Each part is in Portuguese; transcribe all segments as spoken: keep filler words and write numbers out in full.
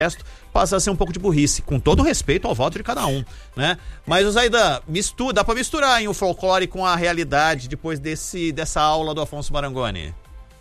resto passa a ser um pouco de burrice, com todo respeito ao voto de cada um, né? Mas, Zaidan, mistura, dá pra misturar hein, o folclore com a realidade depois desse, dessa aula do Afonso Marangoni?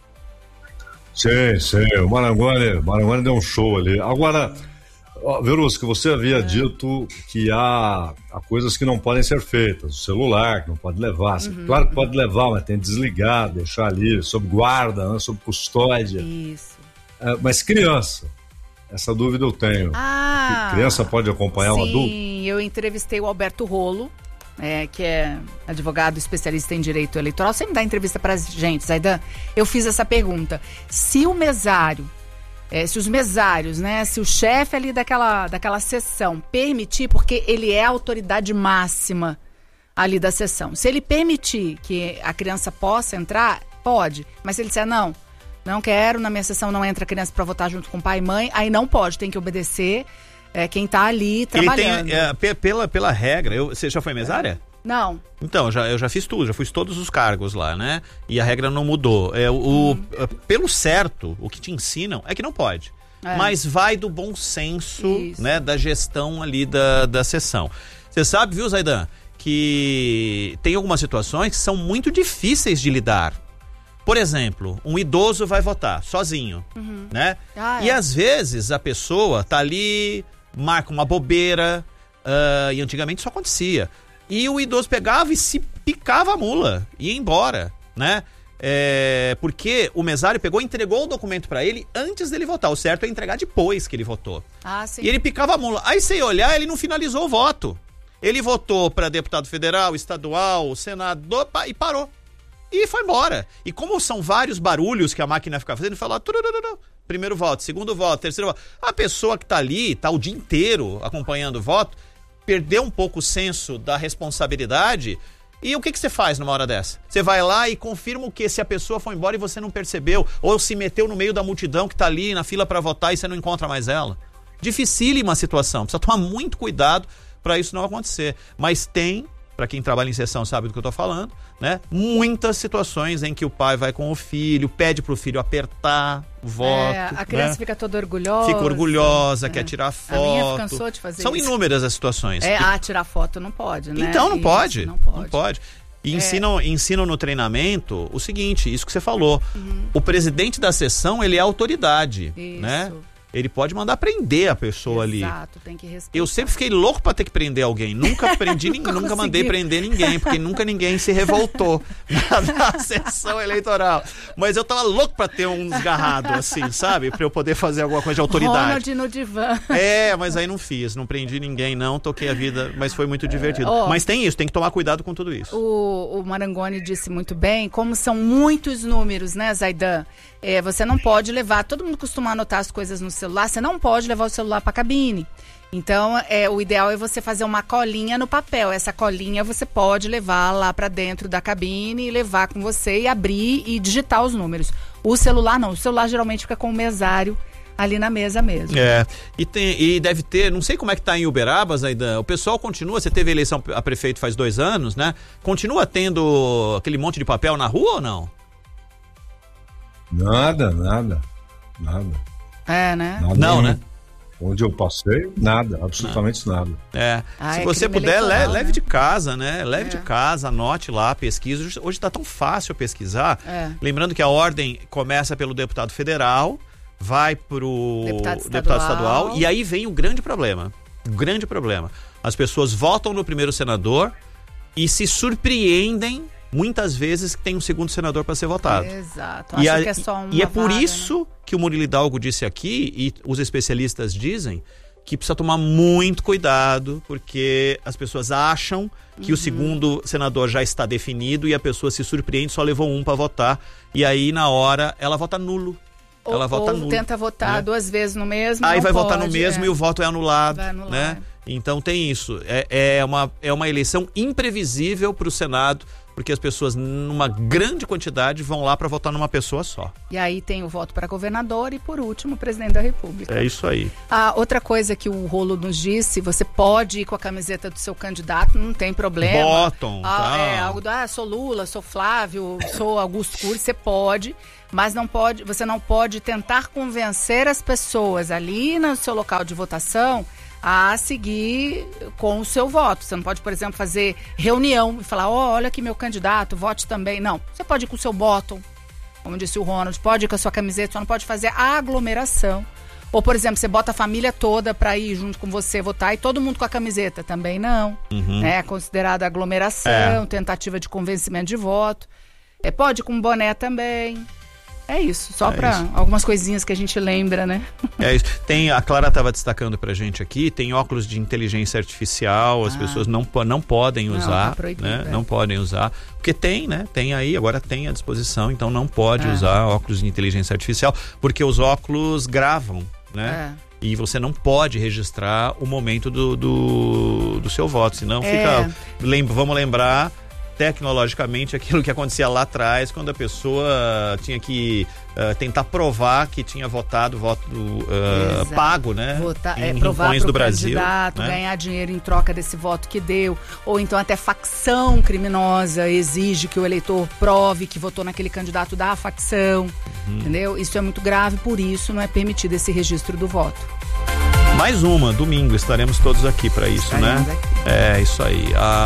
Sim, sim, o Marangoni, o Marangoni deu um show ali. Agora, Verusca, você havia é. dito que há, há coisas que não podem ser feitas, o celular que não pode levar, uhum, claro que pode levar, mas tem que desligar, deixar ali, sob guarda, né, sob custódia. Isso. É, mas criança, essa dúvida eu tenho. Ah, criança pode acompanhar sim, um adulto? Sim, eu entrevistei o Alberto Rolo, é, que é advogado especialista em direito eleitoral, sempre dá entrevista pra gente, Zaidan. Eu fiz essa pergunta, se o mesário, é, se os mesários, né, se o chefe ali daquela, daquela sessão permitir, porque ele é a autoridade máxima ali da sessão, se ele permitir que a criança possa entrar, pode, mas se ele disser não, não quero, na minha sessão não entra criança para votar junto com pai e mãe, aí não pode, tem que obedecer é, quem tá ali trabalhando. Ele tem, é, p- pela, pela regra, eu, você já foi mesária? Não. Então, eu já, eu já fiz tudo, já fiz todos os cargos lá, né? E a regra não mudou. É, o, hum. o, pelo certo, o que te ensinam é que não pode. É. Mas vai do bom senso, né, da gestão ali da, da sessão. Você sabe, viu, Zaidan, que tem algumas situações que são muito difíceis de lidar. Por exemplo, um idoso vai votar sozinho, uhum. né? Ah, é. E às vezes a pessoa tá ali, marca uma bobeira, uh, e antigamente isso acontecia. E o idoso pegava e se picava a mula, ia embora, né? É, porque o mesário pegou e entregou o documento pra ele antes dele votar. O certo é entregar depois que ele votou. Ah, sim. E ele picava a mula. Aí você ia olhar, ele não finalizou o voto. Ele votou pra deputado federal, estadual, senador, e parou. E foi embora. E como são vários barulhos que a máquina fica fazendo, ele fala, primeiro voto, segundo voto, terceiro voto. A pessoa que tá ali, tá o dia inteiro acompanhando o voto, perdeu um pouco o senso da responsabilidade. E o que que você faz numa hora dessa? Você vai lá e confirma o que? Se a pessoa foi embora e você não percebeu, ou se meteu no meio da multidão que tá ali na fila para votar e você não encontra mais ela. Dificílima a situação, precisa tomar muito cuidado para isso não acontecer. Mas tem, para quem trabalha em sessão sabe do que eu tô falando, né? Muitas situações em que o pai vai com o filho, pede pro filho apertar o voto. É, a criança, né, fica toda orgulhosa. Fica orgulhosa, é. quer tirar foto. A minha cansou de fazer São isso. inúmeras as situações. É, que... ah, tirar foto não pode, né? Então não isso, pode, não pode. Não pode. E é. ensinam, ensinam no treinamento o seguinte, isso que você falou. Uhum. O presidente da sessão, ele é autoridade, isso. né? Ele pode mandar prender a pessoa. Exato, ali. Exato, tem que respeitar. Eu sempre fiquei louco pra ter que prender alguém. Nunca prendi ninguém, nunca mandei prender ninguém, porque nunca ninguém se revoltou na, na sessão eleitoral. Mas eu tava louco pra ter um desgarrado, assim, sabe? Pra eu poder fazer alguma coisa de autoridade. Ronald no divã. É, mas aí não fiz, não prendi ninguém, não, toquei a vida, mas foi muito divertido. Oh, mas tem isso, tem que tomar cuidado com tudo isso. O, o Marangoni disse muito bem, como são muitos números, né, Zaidan? É, você não pode levar, todo mundo costuma anotar as coisas no celular, você não pode levar o celular para a cabine. Então, é, o ideal é você fazer uma colinha no papel. Essa colinha você pode levar lá para dentro da cabine e levar com você e abrir e digitar os números. O celular não, o celular geralmente fica com o mesário ali na mesa mesmo. É, e, tem, e deve ter, não sei como é que tá em Uberabas, Zaidan, o pessoal continua, você teve eleição a prefeito faz dois anos, né? Continua tendo aquele monte de papel na rua ou não? Nada, nada, nada. É, né? Nada não, nenhum. né? Onde eu passei, nada, absolutamente não. nada. É, ah, se é você puder, le- leve né? de casa, né? Leve é. de casa, anote lá, pesquisa. Hoje tá tão fácil pesquisar. É. Lembrando que a ordem começa pelo deputado federal, vai pro deputado estadual. deputado estadual, e aí vem o grande problema. O grande problema. As pessoas votam no primeiro senador e se surpreendem muitas vezes que tem um segundo senador para ser votado. Exato. E, Acho a, que é só uma e é por vaga, isso, né, que o Murilo Hidalgo disse aqui, e os especialistas dizem, que precisa tomar muito cuidado, porque as pessoas acham que uhum. o segundo senador já está definido e a pessoa se surpreende, só levou um para votar, e aí na hora ela vota nulo. Ou, ela vota ou nulo, tenta votar, né, duas vezes no mesmo. Aí vai pode, votar no mesmo é. e o voto é anulado, vai anular, né? Então tem isso. É, é, uma, é uma eleição imprevisível para o Senado, porque as pessoas, numa grande quantidade, vão lá para votar numa pessoa só. E aí tem o voto para governador e, por último, o presidente da República. É isso aí. A outra coisa que o Rolo nos disse, você pode ir com a camiseta do seu candidato, não tem problema. Votam, ah, tá. É, algo do, ah, sou Lula, sou Flávio, sou Augusto Cury, você pode, mas não pode, você não pode tentar convencer as pessoas ali no seu local de votação a seguir com o seu voto. Você não pode, por exemplo, fazer reunião e falar, oh, olha aqui meu candidato, vote também. Não, você pode ir com o seu bottom, como disse o Ronald, pode ir com a sua camiseta, só não pode fazer aglomeração. Ou, por exemplo, você bota a família toda para ir junto com você votar e todo mundo com a camiseta, também não. Uhum. É considerada aglomeração, é. tentativa de convencimento de voto. É, pode ir com boné também. É isso, só é para algumas coisinhas que a gente lembra, né? É isso. Tem, a Clara estava destacando pra gente aqui, tem óculos de inteligência artificial, as ah. pessoas não, não podem usar, não, tá proibido, né? É. Não podem usar, porque tem, né? Tem aí, agora tem à disposição, então não pode ah. usar óculos de inteligência artificial, porque os óculos gravam, né? É. E você não pode registrar o momento do, do, do seu voto, senão é. fica... Lembra, vamos lembrar... tecnologicamente aquilo que acontecia lá atrás, quando a pessoa tinha que uh, tentar provar que tinha votado voto uh, pago, né? Votar, em é, provar rincões do Brasil, candidato, né? Ganhar dinheiro em troca desse voto que deu, ou então até facção criminosa exige que o eleitor prove que votou naquele candidato da facção, uhum. entendeu? Isso é muito grave, por isso não é permitido esse registro do voto. Mais uma, domingo, estaremos todos aqui para isso, estaremos né? Aqui. É, isso aí.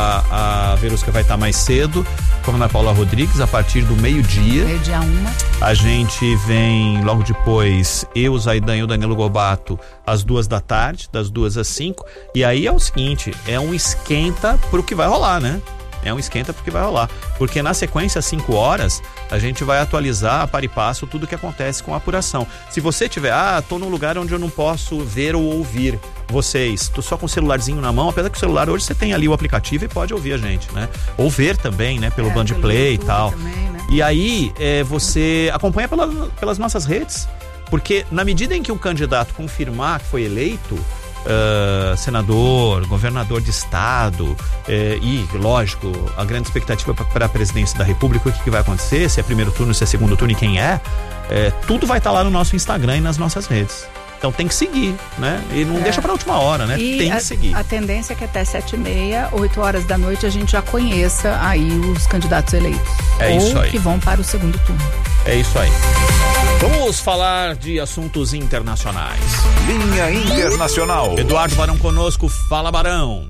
A, a Verusca vai estar mais cedo com a Ana Paula Rodrigues, a partir do meio-dia. Meio-dia uma. A gente vem logo depois, eu, o Zaidan e o Danilo Gobato, às duas da tarde, das duas às cinco. E aí é o seguinte, é um esquenta pro que vai rolar, né? É um esquenta porque vai rolar. Porque na sequência, às cinco horas, a gente vai atualizar a par e passo tudo o que acontece com a apuração. Se você tiver, ah, tô num lugar onde eu não posso ver ou ouvir vocês, tô só com o celularzinho na mão, apesar que o celular hoje você tem ali o aplicativo e pode ouvir a gente, né? Ou ver também, né? Pelo é, Bandplay e tal. Também, né? E aí, é, você acompanha pela, pelas nossas redes, porque na medida em que o candidato confirmar que foi eleito, Uh, senador, governador de estado uh, e, lógico, a grande expectativa para a presidência da República, o que, que vai acontecer, se é primeiro turno, se é segundo turno e quem é, uh, tudo vai estar tá lá no nosso Instagram e nas nossas redes. Então tem que seguir, né? E não é. deixa para a última hora, né? E tem a, que seguir. A tendência é que até sete e meia, oito horas da noite, a gente já conheça aí os candidatos eleitos. É ou isso aí. que vão para o segundo turno. É isso aí. Vamos falar de assuntos internacionais. Linha Internacional. Eduardo Barão conosco. Fala, Barão.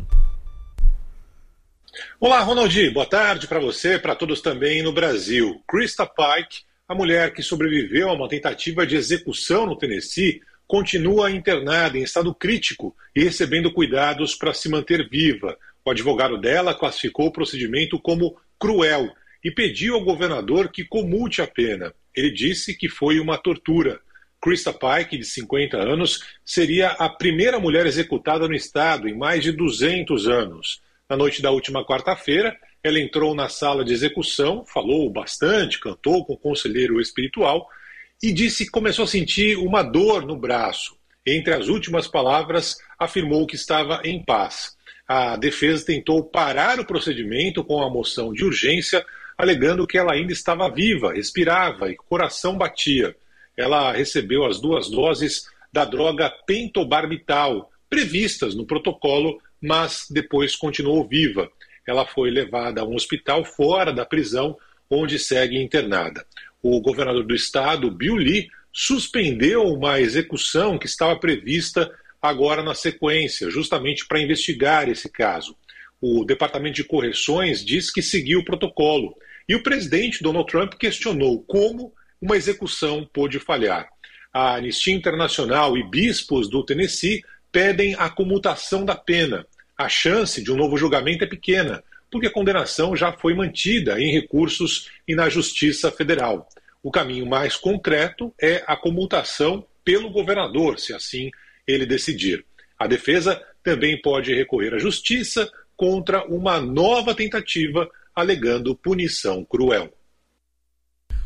Olá, Ronaldi. Boa tarde para você, para todos também no Brasil. Krista Pike, a mulher que sobreviveu a uma tentativa de execução no Tennessee, continua internada em estado crítico e recebendo cuidados para se manter viva. O advogado dela classificou o procedimento como cruel e pediu ao governador que comulte a pena. Ele disse que foi uma tortura. Krista Pike, de cinquenta anos, seria a primeira mulher executada no estado em mais de duzentos anos. Na noite da última quarta-feira, ela entrou na sala de execução, falou bastante, cantou com o conselheiro espiritual e disse que começou a sentir uma dor no braço. Entre as últimas palavras, afirmou que estava em paz. A defesa tentou parar o procedimento com a moção de urgência, alegando que ela ainda estava viva, respirava e o coração batia. Ela recebeu as duas doses da droga pentobarbital, previstas no protocolo, mas depois continuou viva. Ela foi levada a um hospital fora da prisão, onde segue internada. O governador do estado, Bill Lee, suspendeu uma execução que estava prevista agora na sequência, justamente para investigar esse caso. O Departamento de Correções diz que seguiu o protocolo. E o presidente Donald Trump questionou como uma execução pôde falhar. A Anistia Internacional e bispos do Tennessee pedem a comutação da pena. A chance de um novo julgamento é pequena, porque a condenação já foi mantida em recursos e na Justiça Federal. O caminho mais concreto é a comutação pelo governador, se assim ele decidir. A defesa também pode recorrer à Justiça contra uma nova tentativa alegando punição cruel.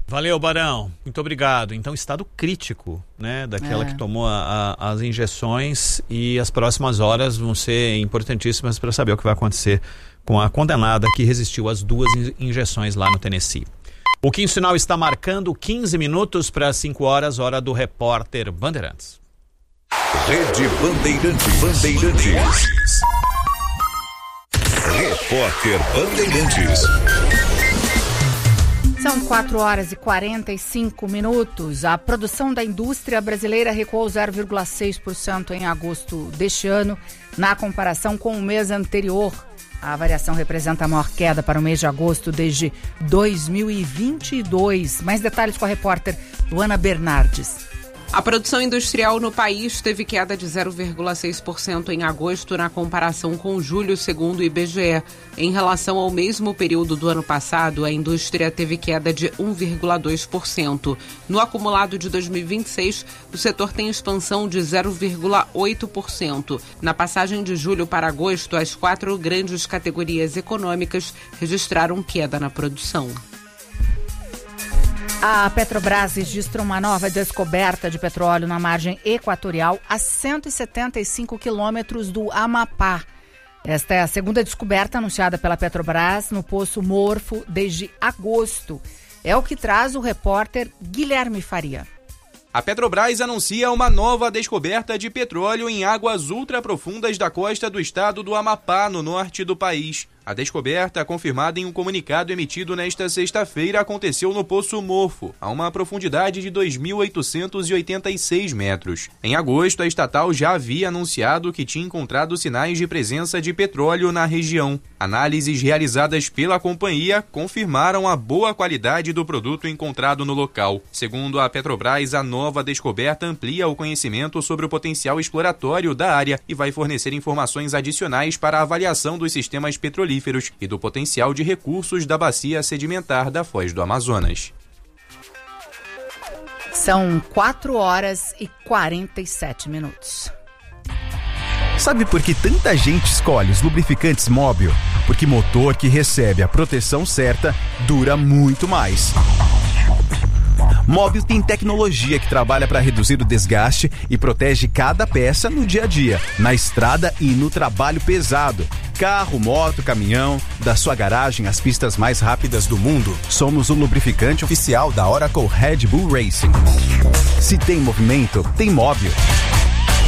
Valeu, Barão. Muito obrigado. Então, estado crítico, né? Daquela É. que tomou a, a, as injeções, e as próximas horas vão ser importantíssimas para saber o que vai acontecer com a condenada que resistiu às duas in- injeções lá no Tennessee. O Quinto Sinal está marcando quinze minutos para cinco horas, hora do repórter Bandeirantes. Rede Bandeirantes. Bandeirantes. Repórter Bandeirantes. São quatro horas e quarenta e cinco minutos. A produção da indústria brasileira recuou zero vírgula seis por cento em agosto deste ano, na comparação com o mês anterior. A variação representa a maior queda para o mês de agosto desde dois mil e vinte e dois. Mais detalhes com a repórter Luana Bernardes. A produção industrial no país teve queda de zero vírgula seis por cento em agosto na comparação com julho, segundo o I B G E. Em relação ao mesmo período do ano passado, a indústria teve queda de um vírgula dois por cento. No acumulado de dois mil e vinte e seis, o setor tem expansão de zero vírgula oito por cento. Na passagem de julho para agosto, as quatro grandes categorias econômicas registraram queda na produção. A Petrobras registra uma nova descoberta de petróleo na margem equatorial a cento e setenta e cinco quilômetros do Amapá. Esta é a segunda descoberta anunciada pela Petrobras no Poço Morfo desde agosto. É o que traz o repórter Guilherme Faria. A Petrobras anuncia uma nova descoberta de petróleo em águas ultraprofundas da costa do estado do Amapá, no norte do país. A descoberta, confirmada em um comunicado emitido nesta sexta-feira, aconteceu no Poço Morfo, a uma profundidade de dois mil oitocentos e oitenta e seis metros. Em agosto, a estatal já havia anunciado que tinha encontrado sinais de presença de petróleo na região. Análises realizadas pela companhia confirmaram a boa qualidade do produto encontrado no local. Segundo a Petrobras, a nova descoberta amplia o conhecimento sobre o potencial exploratório da área e vai fornecer informações adicionais para a avaliação dos sistemas petrolíferos e do potencial de recursos da bacia sedimentar da Foz do Amazonas. São quatro horas e quarenta e sete minutos. Sabe por que tanta gente escolhe os lubrificantes Móbil? Porque motor que recebe a proteção certa dura muito mais. Móbil tem tecnologia que trabalha para reduzir o desgaste e protege cada peça no dia a dia, na estrada e no trabalho pesado. Carro, moto, caminhão, da sua garagem às pistas mais rápidas do mundo, somos o lubrificante oficial da Oracle Red Bull Racing. Se tem movimento, tem Móbil.